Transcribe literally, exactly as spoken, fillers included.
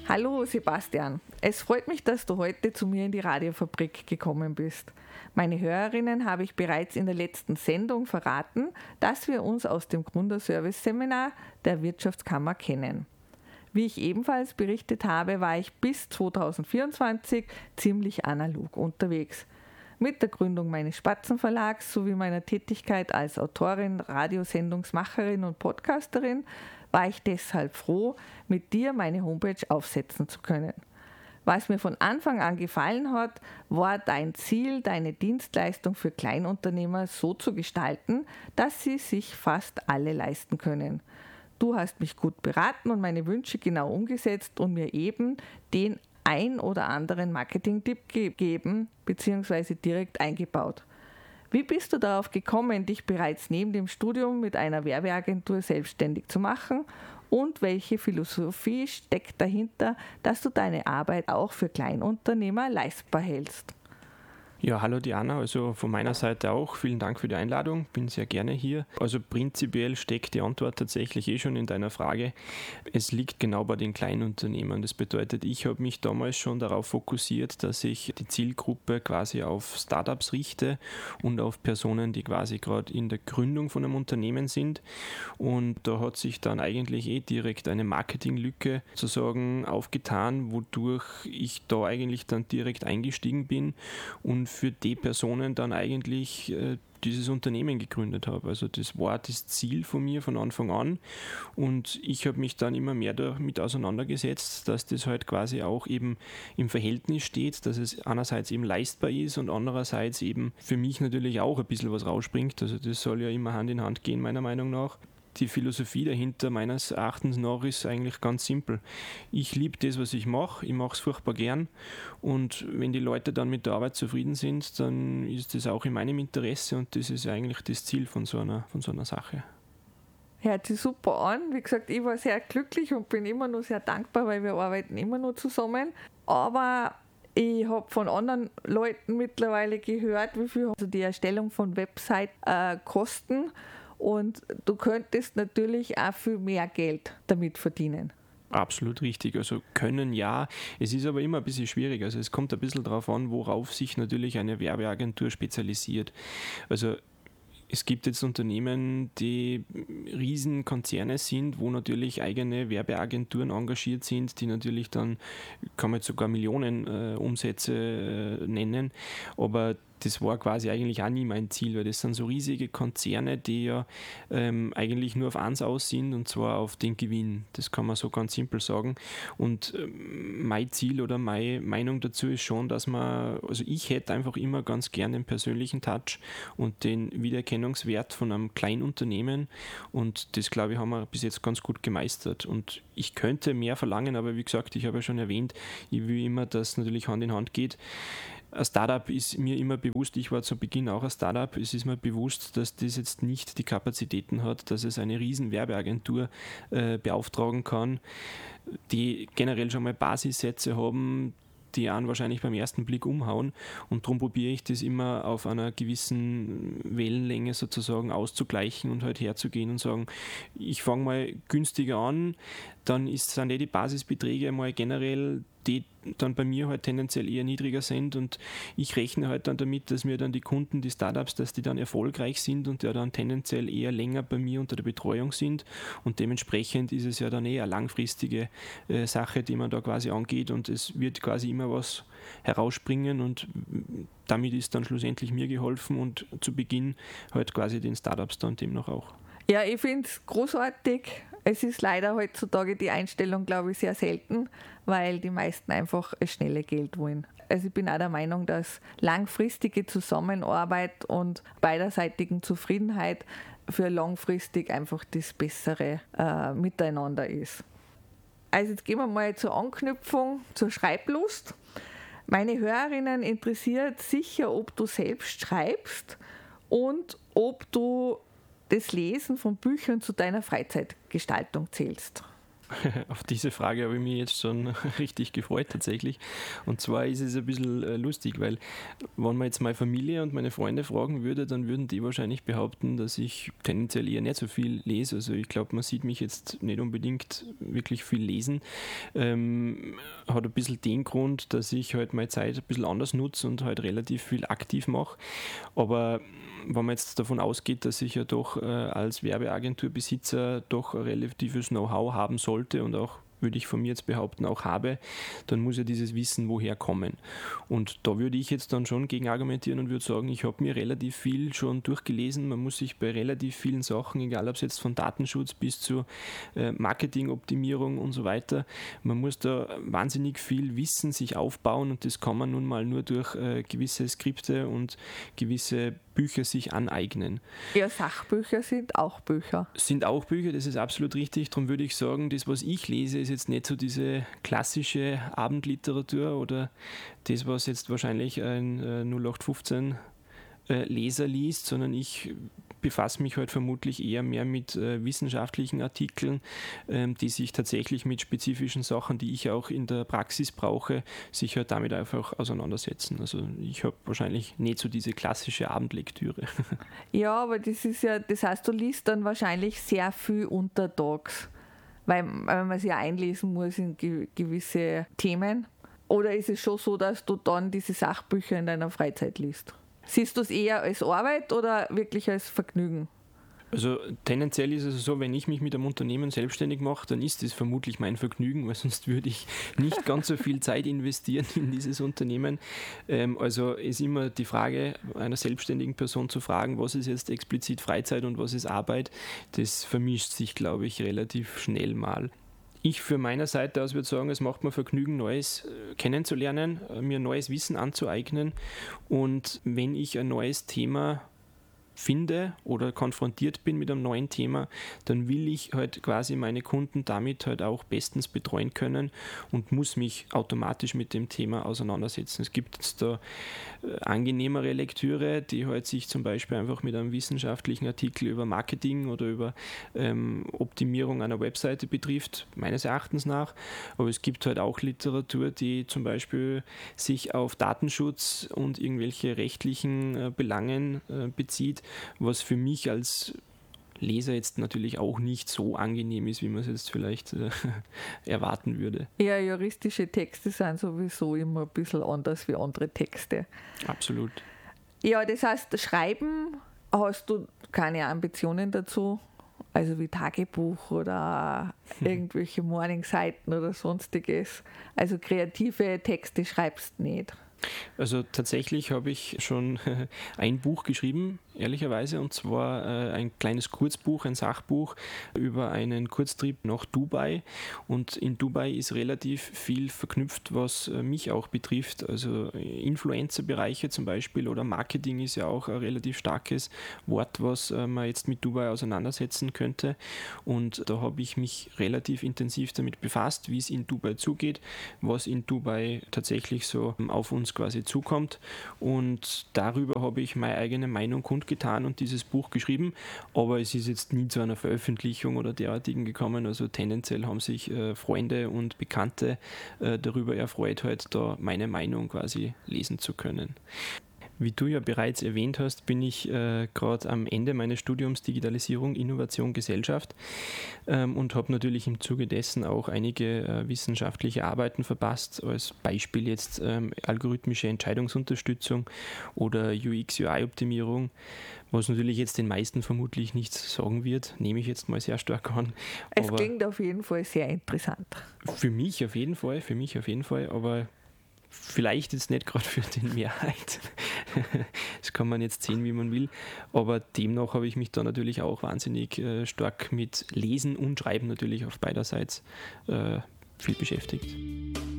Hallo Sebastian, es freut mich, dass du heute zu mir in die Radiofabrik gekommen bist. Meine Hörerinnen habe ich bereits in der letzten Sendung verraten, dass wir uns aus dem Gründerservice-Seminar der Wirtschaftskammer kennen. Wie ich ebenfalls berichtet habe, war ich bis zweitausendvierundzwanzig ziemlich analog unterwegs. Mit der Gründung meines Spatzenverlags sowie meiner Tätigkeit als Autorin, Radiosendungsmacherin und Podcasterin war ich deshalb froh, mit dir meine Homepage aufsetzen zu können. Was mir von Anfang an gefallen hat, war dein Ziel, deine Dienstleistung für Kleinunternehmer so zu gestalten, dass sie sich fast alle leisten können. Du hast mich gut beraten und meine Wünsche genau umgesetzt und mir eben den ein oder anderen Marketing-Tipp gegeben bzw. direkt eingebaut. Wie bist du darauf gekommen, dich bereits neben dem Studium mit einer Werbeagentur selbstständig zu machen? Und welche Philosophie steckt dahinter, dass du deine Arbeit auch für Kleinunternehmer leistbar hältst? Ja, hallo Diana, also von meiner Seite auch, vielen Dank für die Einladung, bin sehr gerne hier. Also prinzipiell steckt die Antwort tatsächlich eh schon in deiner Frage. Es liegt genau bei den Kleinunternehmern. Das bedeutet, ich habe mich damals schon darauf fokussiert, dass ich die Zielgruppe quasi auf Startups richte und auf Personen, die quasi gerade in der Gründung von einem Unternehmen sind. Und da hat sich dann eigentlich eh direkt eine Marketinglücke sozusagen aufgetan, wodurch ich da eigentlich dann direkt eingestiegen bin und für die Personen dann eigentlich äh, dieses Unternehmen gegründet habe. Also das war das Ziel von mir von Anfang an und ich habe mich dann immer mehr damit auseinandergesetzt, dass das halt quasi auch eben im Verhältnis steht, dass es einerseits eben leistbar ist und andererseits eben für mich natürlich auch ein bisschen was rausspringt. Also das soll ja immer Hand in Hand gehen, meiner Meinung nach. Die Philosophie dahinter meines Erachtens nach ist eigentlich ganz simpel. Ich liebe das, was ich mache, ich mache es furchtbar gern und wenn die Leute dann mit der Arbeit zufrieden sind, dann ist das auch in meinem Interesse und das ist eigentlich das Ziel von so einer, von so einer Sache. Hört sich super an. Wie gesagt, ich war sehr glücklich und bin immer noch sehr dankbar, weil wir arbeiten immer noch zusammen. Aber ich habe von anderen Leuten mittlerweile gehört, wie viel also die Erstellung von Website äh, kosten. Und du könntest natürlich auch viel mehr Geld damit verdienen. Absolut richtig. Also können ja. Es ist aber immer ein bisschen schwierig. Also es kommt ein bisschen darauf an, worauf sich natürlich eine Werbeagentur spezialisiert. Also es gibt jetzt Unternehmen, die Riesenkonzerne sind, wo natürlich eigene Werbeagenturen engagiert sind, die natürlich dann, kann man jetzt sogar Millionen äh, Umsätze äh, nennen, aber das war quasi eigentlich auch nie mein Ziel, weil das sind so riesige Konzerne, die ja ähm, eigentlich nur auf eins aus sind und zwar auf den Gewinn. Das kann man so ganz simpel sagen. Und ähm, mein Ziel oder meine Meinung dazu ist schon, dass man, also ich hätte einfach immer ganz gern den persönlichen Touch und den Wiedererkennungswert von einem kleinen Unternehmen und das, glaube ich, haben wir bis jetzt ganz gut gemeistert. Und ich könnte mehr verlangen, aber wie gesagt, ich habe ja schon erwähnt, ich will immer, dass es natürlich Hand in Hand geht. Ein Startup ist mir immer bewusst, ich war zu Beginn auch ein Startup, es ist mir bewusst, dass das jetzt nicht die Kapazitäten hat, dass es eine riesen Werbeagentur äh, beauftragen kann, die generell schon mal Basissätze haben, die einen wahrscheinlich beim ersten Blick umhauen und darum probiere ich das immer auf einer gewissen Wellenlänge sozusagen auszugleichen und halt herzugehen und sagen, ich fange mal günstiger an, dann ist, sind eh die Basisbeträge mal generell, die dann bei mir halt tendenziell eher niedriger sind und ich rechne halt dann damit, dass mir dann die Kunden, die Startups, dass die dann erfolgreich sind und ja dann tendenziell eher länger bei mir unter der Betreuung sind und dementsprechend ist es ja dann eher eine langfristige äh, Sache, die man da quasi angeht und es wird quasi immer was herausspringen und damit ist dann schlussendlich mir geholfen und zu Beginn halt quasi den Startups dann demnach auch. Ja, ich finde es großartig. Es ist leider heutzutage die Einstellung, glaube ich, sehr selten, weil die meisten einfach das schnelle Geld wollen. Also ich bin auch der Meinung, dass langfristige Zusammenarbeit und beiderseitigen Zufriedenheit für langfristig einfach das bessere äh, Miteinander ist. Also jetzt gehen wir mal zur Anknüpfung, zur Schreiblust. Meine Hörerinnen interessiert sicher, ob du selbst schreibst und ob du das Lesen von Büchern zu deiner Freizeitgestaltung zählst. Auf diese Frage habe ich mich jetzt schon richtig gefreut tatsächlich. Und zwar ist es ein bisschen äh, lustig, weil wenn man jetzt meine Familie und meine Freunde fragen würde, dann würden die wahrscheinlich behaupten, dass ich tendenziell eher nicht so viel lese. Also ich glaube, man sieht mich jetzt nicht unbedingt wirklich viel lesen. Ähm, hat ein bisschen den Grund, dass ich halt meine Zeit ein bisschen anders nutze und halt relativ viel aktiv mache. Aber wenn man jetzt davon ausgeht, dass ich ja doch äh, als Werbeagenturbesitzer doch ein relatives Know-how haben sollte und auch, würde ich von mir jetzt behaupten, auch habe, dann muss ja dieses Wissen woher kommen. Und da würde ich jetzt dann schon gegen argumentieren und würde sagen, ich habe mir relativ viel schon durchgelesen. Man muss sich bei relativ vielen Sachen, egal ob es jetzt von Datenschutz bis zu äh, Marketingoptimierung und so weiter, man muss da wahnsinnig viel Wissen sich aufbauen und das kann man nun mal nur durch äh, gewisse Skripte und gewisse Bücher sich aneignen. Ja, Sachbücher sind auch Bücher. Sind auch Bücher, das ist absolut richtig. Darum würde ich sagen, das, was ich lese, ist jetzt nicht so diese klassische Abendliteratur oder das, was jetzt wahrscheinlich ein äh, null acht fünfzehn äh, Leser liest, sondern ich befasse mich halt vermutlich eher mehr mit äh, wissenschaftlichen Artikeln, ähm, die sich tatsächlich mit spezifischen Sachen, die ich auch in der Praxis brauche, sich halt damit einfach auseinandersetzen. Also ich habe wahrscheinlich nicht so diese klassische Abendlektüre. Ja, aber das ist ja, das heißt, du liest dann wahrscheinlich sehr viel untertags, weil, weil man sich ja einlesen muss in ge- gewisse Themen. Oder ist es schon so, dass du dann diese Sachbücher in deiner Freizeit liest? Siehst du es eher als Arbeit oder wirklich als Vergnügen? Also tendenziell ist es so, wenn ich mich mit einem Unternehmen selbstständig mache, dann ist das vermutlich mein Vergnügen, weil sonst würde ich nicht ganz so viel Zeit investieren in dieses Unternehmen. Ähm, also ist immer die Frage einer selbstständigen Person zu fragen, was ist jetzt explizit Freizeit und was ist Arbeit. Das vermischt sich, glaube ich, relativ schnell mal. Ich für meiner Seite aus würde sagen, es macht mir Vergnügen, Neues kennenzulernen, mir neues Wissen anzueignen und wenn ich ein neues Thema finde oder konfrontiert bin mit einem neuen Thema, dann will ich halt quasi meine Kunden damit halt auch bestens betreuen können und muss mich automatisch mit dem Thema auseinandersetzen. Es gibt jetzt da äh, angenehmere Lektüre, die halt sich zum Beispiel einfach mit einem wissenschaftlichen Artikel über Marketing oder über ähm, Optimierung einer Webseite betrifft, meines Erachtens nach. Aber es gibt halt auch Literatur, die zum Beispiel sich auf Datenschutz und irgendwelche rechtlichen äh, Belangen äh, bezieht, was für mich als Leser jetzt natürlich auch nicht so angenehm ist, wie man es jetzt vielleicht äh, erwarten würde. Ja, juristische Texte sind sowieso immer ein bisschen anders wie andere Texte. Absolut. Ja, das heißt, Schreiben, hast du keine Ambitionen dazu? Also wie Tagebuch oder irgendwelche Morningseiten oder sonstiges. Also kreative Texte schreibst nicht. Also tatsächlich habe ich schon ein Buch geschrieben, ehrlicherweise, und zwar äh, ein kleines Kurzbuch, ein Sachbuch über einen Kurztrip nach Dubai. Und in Dubai ist relativ viel verknüpft, was äh, mich auch betrifft. Also Influencer-Bereiche zum Beispiel oder Marketing ist ja auch ein relativ starkes Wort, was äh, man jetzt mit Dubai auseinandersetzen könnte. Und da habe ich mich relativ intensiv damit befasst, wie es in Dubai zugeht, was in Dubai tatsächlich so auf uns quasi zukommt, und darüber habe ich meine eigene Meinung kundgetan und dieses Buch geschrieben, aber es ist jetzt nie zu einer Veröffentlichung oder derartigen gekommen, also tendenziell haben sich äh, Freunde und Bekannte äh, darüber erfreut, halt da meine Meinung quasi lesen zu können. Wie du ja bereits erwähnt hast, bin ich äh, gerade am Ende meines Studiums Digitalisierung, Innovation, Gesellschaft ähm, und habe natürlich im Zuge dessen auch einige äh, wissenschaftliche Arbeiten verfasst, als Beispiel jetzt ähm, algorithmische Entscheidungsunterstützung oder U X U I-Optimierung, was natürlich jetzt den meisten vermutlich nichts sagen wird, nehme ich jetzt mal sehr stark an. Es aber klingt auf jeden Fall sehr interessant. Für mich auf jeden Fall, für mich auf jeden Fall, aber vielleicht jetzt nicht gerade für die Mehrheit. Das kann man jetzt sehen, wie man will. Aber demnach habe ich mich da natürlich auch wahnsinnig äh, stark mit Lesen und Schreiben natürlich auf beiderseits äh, viel beschäftigt.